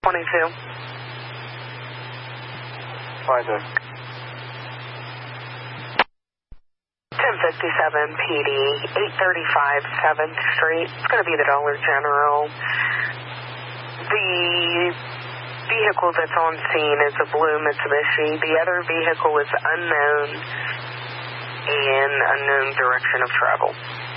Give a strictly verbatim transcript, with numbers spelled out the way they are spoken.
twenty-two. Find it. ten fifty-seven P D, eight thirty-five seventh Street. It's going to be the Dollar General. The vehicle that's on scene is a blue Mitsubishi. The other vehicle is unknown and unknown direction of travel.